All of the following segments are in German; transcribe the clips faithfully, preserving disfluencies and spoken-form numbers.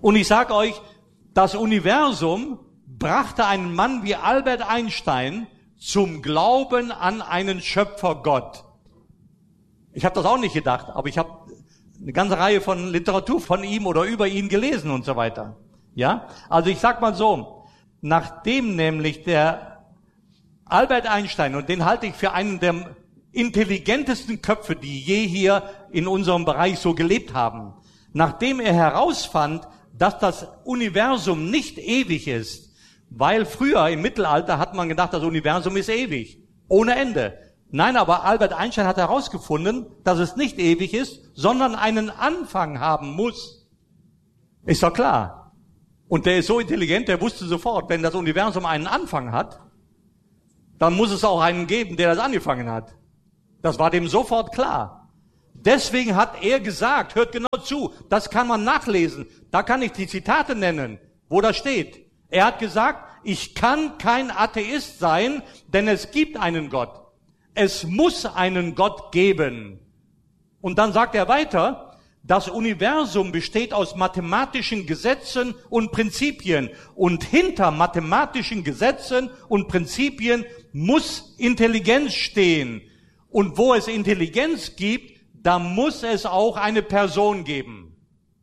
Und ich sage euch, das Universum brachte einen Mann wie Albert Einstein zum Glauben an einen Schöpfergott. Ich habe das auch nicht gedacht, aber ich habe eine ganze Reihe von Literatur von ihm oder über ihn gelesen und so weiter. Ja, also ich sag mal so, nachdem nämlich der Albert Einstein, und den halte ich für einen der intelligentesten Köpfe, die je hier in unserem Bereich so gelebt haben, nachdem er herausfand, dass das Universum nicht ewig ist, weil früher im Mittelalter hat man gedacht, das Universum ist ewig, ohne Ende. Nein, aber Albert Einstein hat herausgefunden, dass es nicht ewig ist, sondern einen Anfang haben muss. Ist doch klar. Und der ist so intelligent, der wusste sofort, wenn das Universum einen Anfang hat, dann muss es auch einen geben, der das angefangen hat. Das war dem sofort klar. Deswegen hat er gesagt, hört genau zu, das kann man nachlesen, da kann ich die Zitate nennen, wo das steht. Er hat gesagt, ich kann kein Atheist sein, denn es gibt einen Gott. Es muss einen Gott geben. Und dann sagt er weiter, das Universum besteht aus mathematischen Gesetzen und Prinzipien. Und hinter mathematischen Gesetzen und Prinzipien muss Intelligenz stehen. Und wo es Intelligenz gibt, da muss es auch eine Person geben.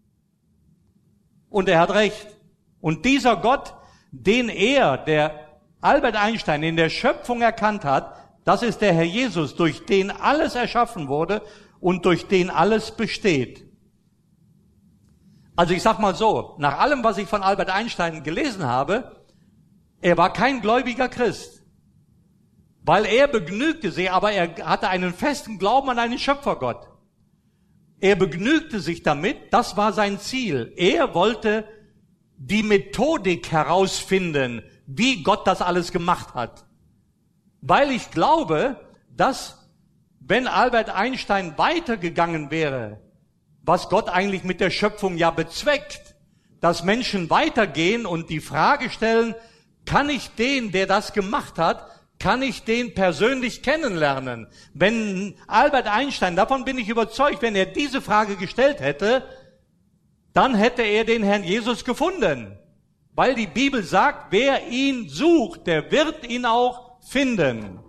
Und er hat recht. Und dieser Gott, den er, der Albert Einstein, in der Schöpfung erkannt hat, das ist der Herr Jesus, durch den alles erschaffen wurde und durch den alles besteht. Also ich sag mal so, nach allem, was ich von Albert Einstein gelesen habe, er war kein gläubiger Christ. Weil er begnügte sich, aber er hatte einen festen Glauben an einen Schöpfergott. Er begnügte sich damit, das war sein Ziel. Er wollte die Methodik herausfinden, wie Gott das alles gemacht hat. Weil ich glaube, dass, wenn Albert Einstein weitergegangen wäre, was Gott eigentlich mit der Schöpfung ja bezweckt, dass Menschen weitergehen und die Frage stellen, kann ich den, der das gemacht hat, kann ich den persönlich kennenlernen? Wenn Albert Einstein, davon bin ich überzeugt, wenn er diese Frage gestellt hätte, dann hätte er den Herrn Jesus gefunden. Weil die Bibel sagt, wer ihn sucht, der wird ihn auch finden.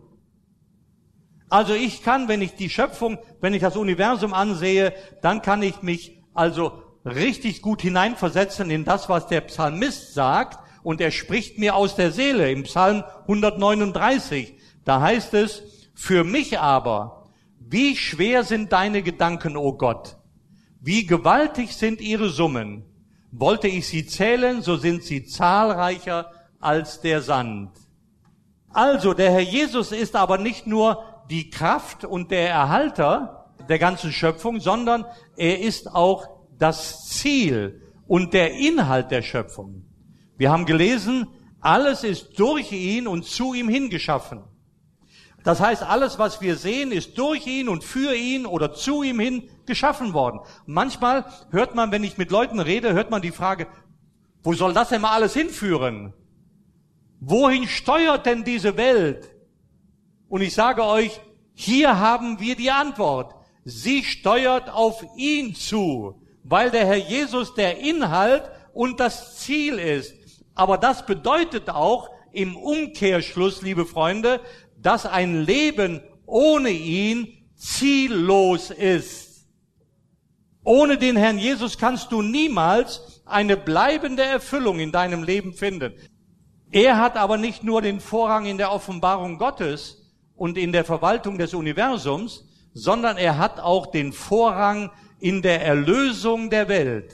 Also ich kann, wenn ich die Schöpfung, wenn ich das Universum ansehe, dann kann ich mich also richtig gut hineinversetzen in das, was der Psalmist sagt. Und er spricht mir aus der Seele im Psalm hundertneununddreißig. Da heißt es, für mich aber, wie schwer sind deine Gedanken, o Gott? Wie gewaltig sind ihre Summen? Wollte ich sie zählen, so sind sie zahlreicher als der Sand. Also, der Herr Jesus ist aber nicht nur die Kraft und der Erhalter der ganzen Schöpfung, sondern er ist auch das Ziel und der Inhalt der Schöpfung. Wir haben gelesen, alles ist durch ihn und zu ihm hingeschaffen. Das heißt, alles, was wir sehen, ist durch ihn und für ihn oder zu ihm hin geschaffen worden. Manchmal hört man, wenn ich mit Leuten rede, hört man die Frage, wo soll das denn mal alles hinführen? Wohin steuert denn diese Welt? Und ich sage euch, hier haben wir die Antwort. Sie steuert auf ihn zu, weil der Herr Jesus der Inhalt und das Ziel ist. Aber das bedeutet auch im Umkehrschluss, liebe Freunde, dass ein Leben ohne ihn ziellos ist. Ohne den Herrn Jesus kannst du niemals eine bleibende Erfüllung in deinem Leben finden. Er hat aber nicht nur den Vorrang in der Offenbarung Gottes und in der Verwaltung des Universums, sondern er hat auch den Vorrang in der Erlösung der Welt.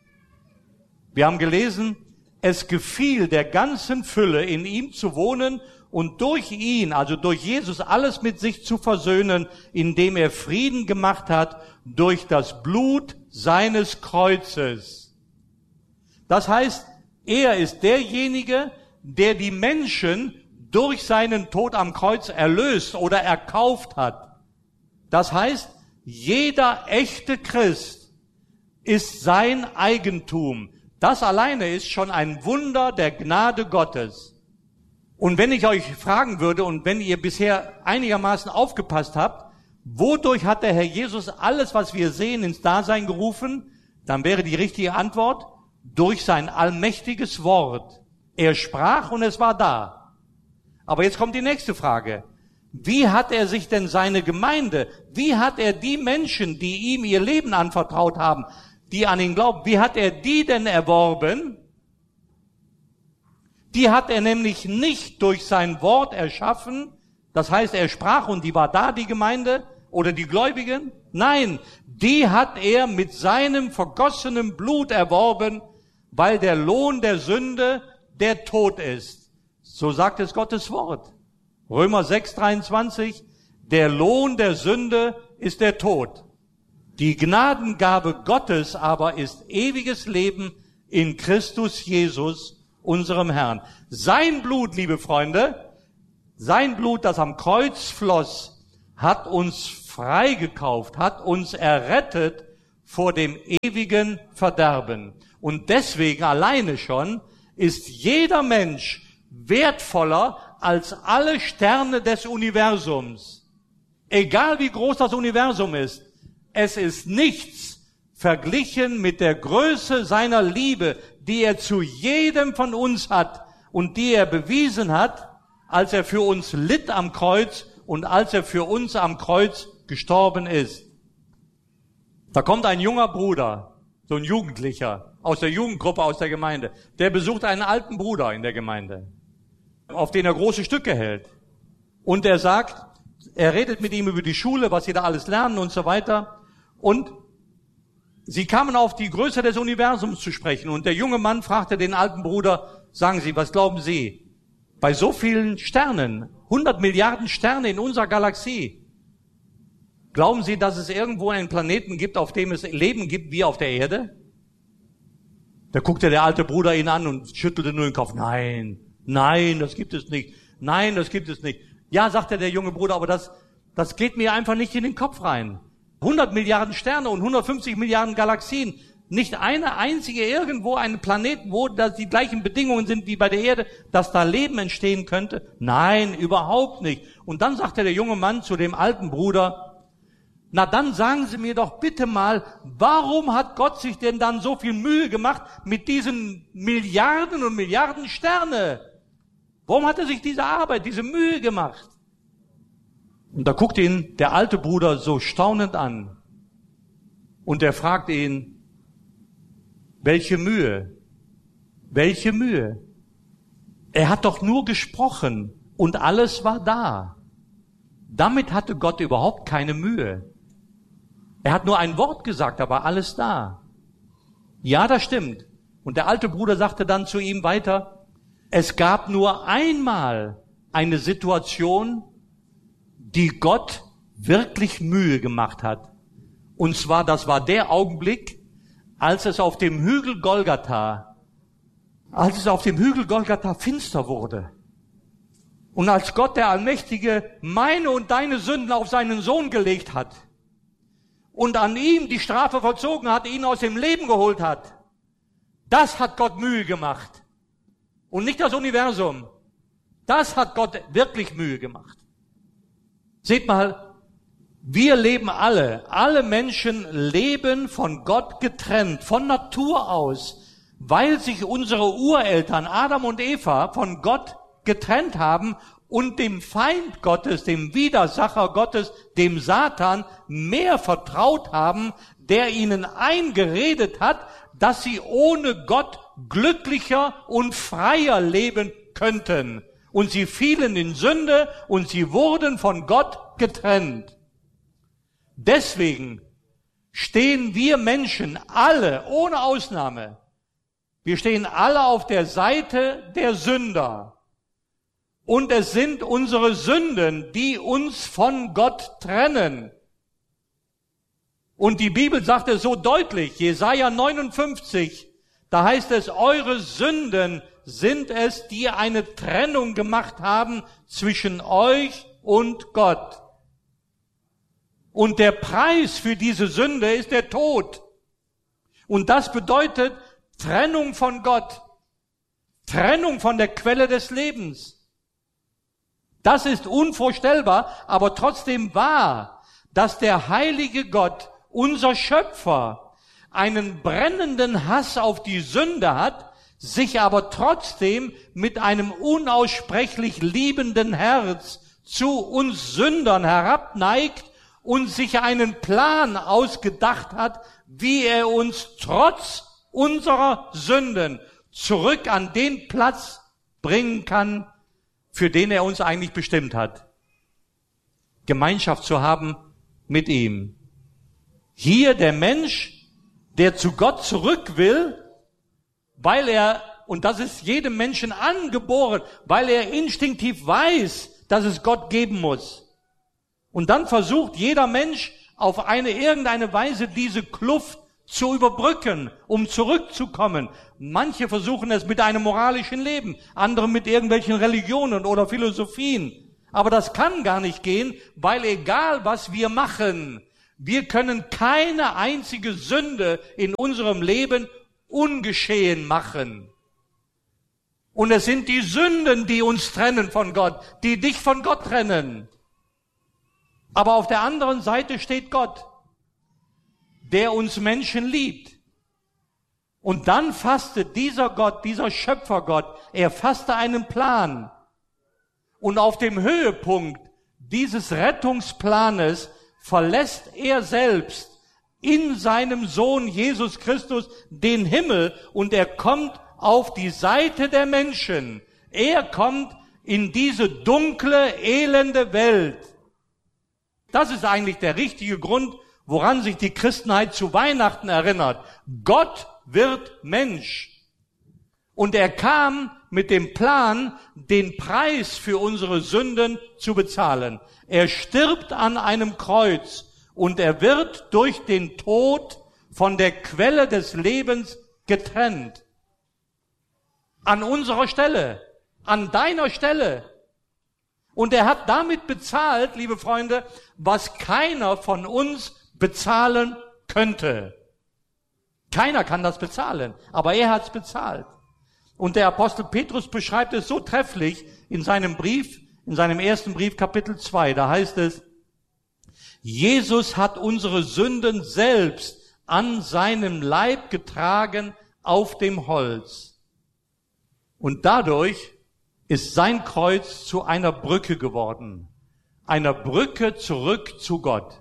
Wir haben gelesen, es gefiel der ganzen Fülle, in ihm zu wohnen und durch ihn, also durch Jesus, alles mit sich zu versöhnen, indem er Frieden gemacht hat durch das Blut seines Kreuzes. Das heißt, er ist derjenige, der die Menschen durch seinen Tod am Kreuz erlöst oder erkauft hat. Das heißt, jeder echte Christ ist sein Eigentum. Das alleine ist schon ein Wunder der Gnade Gottes. Und wenn ich euch fragen würde und wenn ihr bisher einigermaßen aufgepasst habt, wodurch hat der Herr Jesus alles, was wir sehen, ins Dasein gerufen, dann wäre die richtige Antwort, durch sein allmächtiges Wort. Er sprach und es war da. Aber jetzt kommt die nächste Frage. Wie hat er sich denn seine Gemeinde, wie hat er die Menschen, die ihm ihr Leben anvertraut haben, die an ihn glauben, wie hat er die denn erworben? Die hat er nämlich nicht durch sein Wort erschaffen, das heißt, er sprach und die war da, die Gemeinde oder die Gläubigen. Nein, die hat er mit seinem vergossenen Blut erworben, weil der Lohn der Sünde der Tod ist. So sagt es Gottes Wort. Römer sechs, dreiundzwanzig, der Lohn der Sünde ist der Tod. Die Gnadengabe Gottes aber ist ewiges Leben in Christus Jesus, unserem Herrn. Sein Blut, liebe Freunde, sein Blut, das am Kreuz floss, hat uns freigekauft, hat uns errettet vor dem ewigen Verderben. Und deswegen alleine schon ist jeder Mensch wertvoller als alle Sterne des Universums. Egal wie groß das Universum ist, es ist nichts verglichen mit der Größe seiner Liebe, die er zu jedem von uns hat und die er bewiesen hat, als er für uns litt am Kreuz und als er für uns am Kreuz gestorben ist. Da kommt ein junger Bruder, so ein Jugendlicher, aus der Jugendgruppe, aus der Gemeinde. Der besucht einen alten Bruder in der Gemeinde, auf den er große Stücke hält. Und er sagt, er redet mit ihm über die Schule, was sie da alles lernen und so weiter. Und sie kamen auf die Größe des Universums zu sprechen. Und der junge Mann fragte den alten Bruder, sagen Sie, was glauben Sie? Bei so vielen Sternen, hundert Milliarden Sterne in unserer Galaxie, glauben Sie, dass es irgendwo einen Planeten gibt, auf dem es Leben gibt wie auf der Erde? Da guckte der alte Bruder ihn an und schüttelte nur den Kopf. Nein, nein, das gibt es nicht. Nein, das gibt es nicht. Ja, sagte der junge Bruder, aber das, das geht mir einfach nicht in den Kopf rein. hundert Milliarden Sterne und hundertfünfzig Milliarden Galaxien. Nicht eine einzige irgendwo, einen Planeten, wo das die gleichen Bedingungen sind wie bei der Erde, dass da Leben entstehen könnte? Nein, überhaupt nicht. Und dann sagte der junge Mann zu dem alten Bruder, na dann sagen Sie mir doch bitte mal, warum hat Gott sich denn dann so viel Mühe gemacht mit diesen Milliarden und Milliarden Sterne? Warum hat er sich diese Arbeit, diese Mühe gemacht? Und da guckt ihn der alte Bruder so staunend an. Und er fragt ihn, welche Mühe? Welche Mühe? Er hat doch nur gesprochen und alles war da. Damit hatte Gott überhaupt keine Mühe. Er hat nur ein Wort gesagt, da war alles da. Ja, das stimmt. Und der alte Bruder sagte dann zu ihm weiter, es gab nur einmal eine Situation, die Gott wirklich Mühe gemacht hat. Und zwar, das war der Augenblick, als es auf dem Hügel Golgatha, als es auf dem Hügel Golgatha finster wurde. Und als Gott der Allmächtige meine und deine Sünden auf seinen Sohn gelegt hat und an ihm die Strafe vollzogen hat, ihn aus dem Leben geholt hat, das hat Gott Mühe gemacht. Und nicht das Universum. Das hat Gott wirklich Mühe gemacht. Seht mal, wir leben alle, alle Menschen leben von Gott getrennt, von Natur aus, weil sich unsere Ureltern Adam und Eva von Gott getrennt haben und dem Feind Gottes, dem Widersacher Gottes, dem Satan mehr vertraut haben, der ihnen eingeredet hat, dass sie ohne Gott glücklicher und freier leben könnten. Und sie fielen in Sünde und sie wurden von Gott getrennt. Deswegen stehen wir Menschen alle, ohne Ausnahme, wir stehen alle auf der Seite der Sünder. Und es sind unsere Sünden, die uns von Gott trennen. Und die Bibel sagt es so deutlich, Jesaja neunundfünfzig, da heißt es, eure Sünden sind es, die eine Trennung gemacht haben zwischen euch und Gott. Und der Preis für diese Sünde ist der Tod. Und das bedeutet Trennung von Gott. Trennung von der Quelle des Lebens. Das ist unvorstellbar, aber trotzdem wahr, dass der heilige Gott, unser Schöpfer, einen brennenden Hass auf die Sünde hat, sich aber trotzdem mit einem unaussprechlich liebenden Herz zu uns Sündern herabneigt und sich einen Plan ausgedacht hat, wie er uns trotz unserer Sünden zurück an den Platz bringen kann, für den er uns eigentlich bestimmt hat. Gemeinschaft zu haben mit ihm. Hier der Mensch, der zu Gott zurück will, weil er, und das ist jedem Menschen angeboren, weil er instinktiv weiß, dass es Gott geben muss. Und dann versucht jeder Mensch auf eine irgendeine Weise diese Kluft zu überbrücken, um zurückzukommen. Manche versuchen es mit einem moralischen Leben, andere mit irgendwelchen Religionen oder Philosophien. Aber das kann gar nicht gehen, weil egal was wir machen, wir können keine einzige Sünde in unserem Leben ungeschehen machen. Und es sind die Sünden, die uns trennen von Gott, die dich von Gott trennen. Aber auf der anderen Seite steht Gott, der uns Menschen liebt. Und dann fasste dieser Gott, dieser Schöpfergott, er fasste einen Plan. Und auf dem Höhepunkt dieses Rettungsplanes verlässt er selbst in seinem Sohn Jesus Christus den Himmel und er kommt auf die Seite der Menschen. Er kommt in diese dunkle, elende Welt. Das ist eigentlich der richtige Grund, woran sich die Christenheit zu Weihnachten erinnert. Gott wird Mensch. Und er kam mit dem Plan, den Preis für unsere Sünden zu bezahlen. Er stirbt an einem Kreuz und er wird durch den Tod von der Quelle des Lebens getrennt. An unserer Stelle, an deiner Stelle. Und er hat damit bezahlt, liebe Freunde, was keiner von uns bezahlen könnte. Keiner kann das bezahlen, aber er hat es bezahlt. Und der Apostel Petrus beschreibt es so trefflich in seinem Brief, in seinem ersten Brief, Kapitel zwei. Da heißt es, Jesus hat unsere Sünden selbst an seinem Leib getragen auf dem Holz. Und dadurch ist sein Kreuz zu einer Brücke geworden. Einer Brücke zurück zu Gott.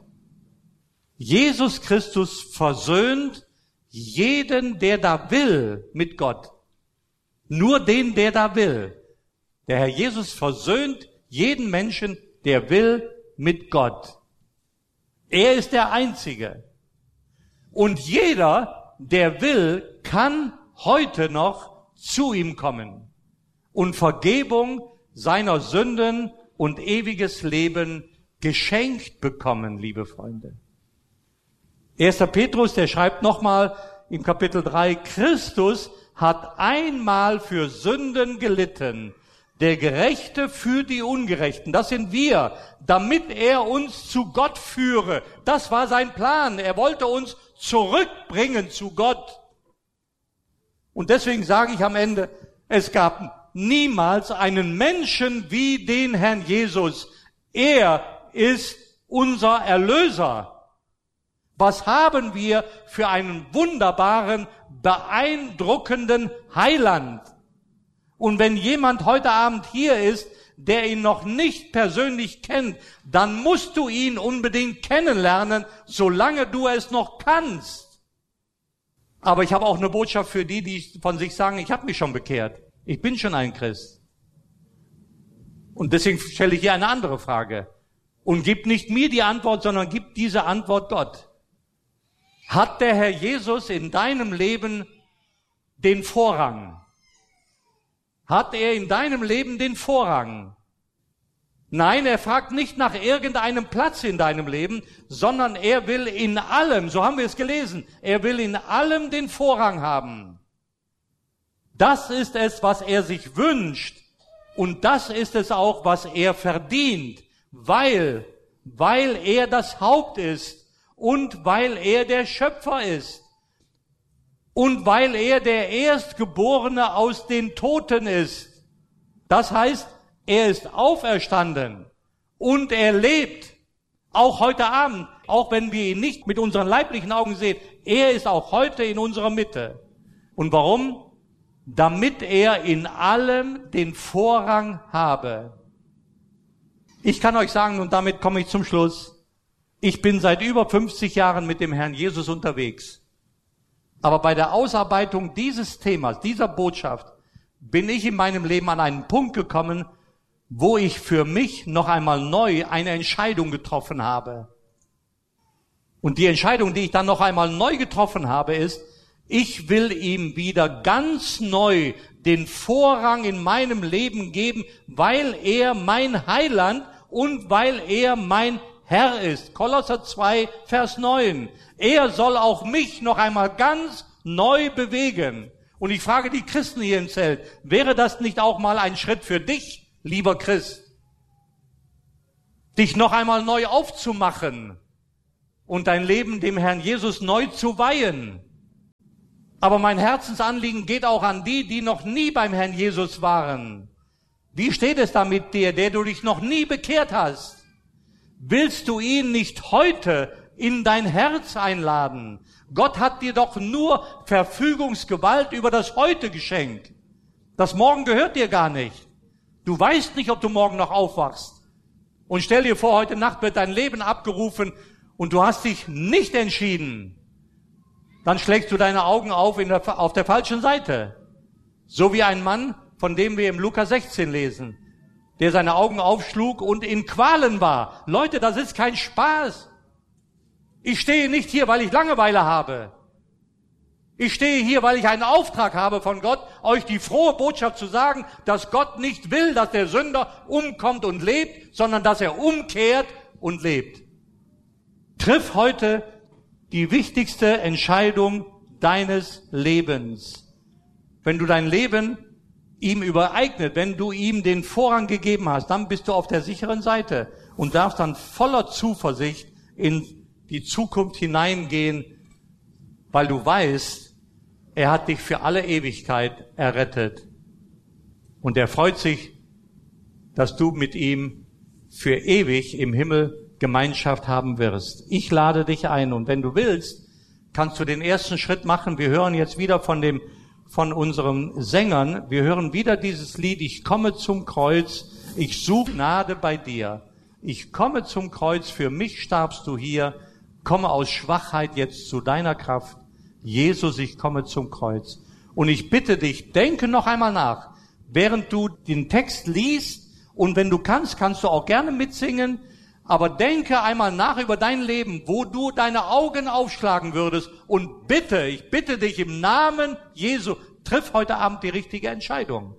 Jesus Christus versöhnt jeden, der da will, mit Gott. Nur den, der da will. Der Herr Jesus versöhnt jeden Menschen, der will, mit Gott. Er ist der Einzige. Und jeder, der will, kann heute noch zu ihm kommen und Vergebung seiner Sünden und ewiges Leben geschenkt bekommen, liebe Freunde. Erster Petrus, der schreibt nochmal im Kapitel drei, Christus hat einmal für Sünden gelitten, der Gerechte für die Ungerechten. Das sind wir, damit er uns zu Gott führe. Das war sein Plan. Er wollte uns zurückbringen zu Gott. Und deswegen sage ich am Ende, es gab niemals einen Menschen wie den Herrn Jesus. Er ist unser Erlöser. Was haben wir für einen wunderbaren, beeindruckenden Heiland? Und wenn jemand heute Abend hier ist, der ihn noch nicht persönlich kennt, dann musst du ihn unbedingt kennenlernen, solange du es noch kannst. Aber ich habe auch eine Botschaft für die, die von sich sagen, ich habe mich schon bekehrt. Ich bin schon ein Christ. Und deswegen stelle ich hier eine andere Frage. Und gib nicht mir die Antwort, sondern gib diese Antwort Gott. Hat der Herr Jesus in deinem Leben den Vorrang? Hat er in deinem Leben den Vorrang? Nein, er fragt nicht nach irgendeinem Platz in deinem Leben, sondern er will in allem, so haben wir es gelesen, er will in allem den Vorrang haben. Das ist es, was er sich wünscht. Und das ist es auch, was er verdient, weil, weil er das Haupt ist. Und weil er der Schöpfer ist. Und weil er der Erstgeborene aus den Toten ist. Das heißt, er ist auferstanden. Und er lebt. Auch heute Abend. Auch wenn wir ihn nicht mit unseren leiblichen Augen sehen. Er ist auch heute in unserer Mitte. Und warum? Damit er in allem den Vorrang habe. Ich kann euch sagen, und damit komme ich zum Schluss, ich bin seit über fünfzig Jahren mit dem Herrn Jesus unterwegs. Aber bei der Ausarbeitung dieses Themas, dieser Botschaft, bin ich in meinem Leben an einen Punkt gekommen, wo ich für mich noch einmal neu eine Entscheidung getroffen habe. Und die Entscheidung, die ich dann noch einmal neu getroffen habe, ist, ich will ihm wieder ganz neu den Vorrang in meinem Leben geben, weil er mein Heiland und weil er mein Herr ist. Kolosser zwei, Vers neun. Er soll auch mich noch einmal ganz neu bewegen. Und ich frage die Christen hier im Zelt, wäre das nicht auch mal ein Schritt für dich, lieber Christ? Dich noch einmal neu aufzumachen und dein Leben dem Herrn Jesus neu zu weihen. Aber mein Herzensanliegen geht auch an die, die noch nie beim Herrn Jesus waren. Wie steht es da mit dir, der du dich noch nie bekehrt hast? Willst du ihn nicht heute in dein Herz einladen? Gott hat dir doch nur Verfügungsgewalt über das Heute geschenkt. Das Morgen gehört dir gar nicht. Du weißt nicht, ob du morgen noch aufwachst. Und stell dir vor, heute Nacht wird dein Leben abgerufen und du hast dich nicht entschieden. Dann schlägst du deine Augen auf in der, auf der falschen Seite. So wie ein Mann, von dem wir im Lukas sechzehn lesen, der seine Augen aufschlug und in Qualen war. Leute, das ist kein Spaß. Ich stehe nicht hier, weil ich Langeweile habe. Ich stehe hier, weil ich einen Auftrag habe von Gott, euch die frohe Botschaft zu sagen, dass Gott nicht will, dass der Sünder umkommt und lebt, sondern dass er umkehrt und lebt. Triff heute die wichtigste Entscheidung deines Lebens. Wenn du dein Leben ihm übereignet, wenn du ihm den Vorrang gegeben hast, dann bist du auf der sicheren Seite und darfst dann voller Zuversicht in die Zukunft hineingehen, weil du weißt, er hat dich für alle Ewigkeit errettet. Und er freut sich, dass du mit ihm für ewig im Himmel Gemeinschaft haben wirst. Ich lade dich ein und wenn du willst, kannst du den ersten Schritt machen. Wir hören jetzt wieder von dem, von unseren Sängern, wir hören wieder dieses Lied, ich komme zum Kreuz, ich suche Gnade bei dir. Ich komme zum Kreuz, für mich starbst du hier, komme aus Schwachheit jetzt zu deiner Kraft. Jesus, ich komme zum Kreuz. Und ich bitte dich, denke noch einmal nach, während du den Text liest und wenn du kannst, kannst du auch gerne mitsingen, aber denke einmal nach über dein Leben, wo du deine Augen aufschlagen würdest und bitte, ich bitte dich im Namen Jesu, triff heute Abend die richtige Entscheidung.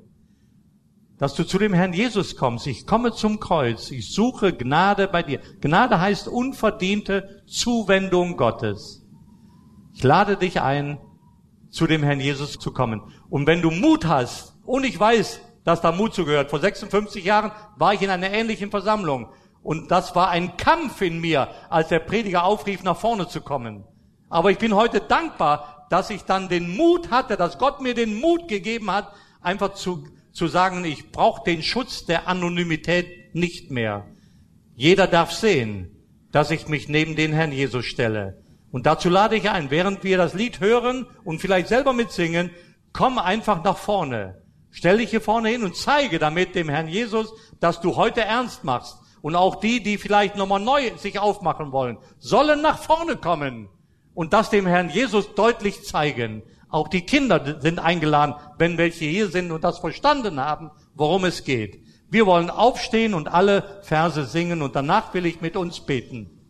Dass du zu dem Herrn Jesus kommst. Ich komme zum Kreuz. Ich suche Gnade bei dir. Gnade heißt unverdiente Zuwendung Gottes. Ich lade dich ein, zu dem Herrn Jesus zu kommen. Und wenn du Mut hast, und ich weiß, dass da Mut zugehört, vor sechsundfünfzig Jahren war ich in einer ähnlichen Versammlung. Und das war ein Kampf in mir, als der Prediger aufrief, nach vorne zu kommen. Aber ich bin heute dankbar, dass ich dann den Mut hatte, dass Gott mir den Mut gegeben hat, einfach zu, zu sagen, ich brauche den Schutz der Anonymität nicht mehr. Jeder darf sehen, dass ich mich neben den Herrn Jesus stelle. Und dazu lade ich ein, während wir das Lied hören und vielleicht selber mitsingen, komm einfach nach vorne. Stell dich hier vorne hin und zeige damit dem Herrn Jesus, dass du heute ernst machst. Und auch die, die vielleicht nochmal neu sich aufmachen wollen, sollen nach vorne kommen und das dem Herrn Jesus deutlich zeigen. Auch die Kinder sind eingeladen, wenn welche hier sind und das verstanden haben, worum es geht. Wir wollen aufstehen und alle Verse singen und danach will ich mit uns beten.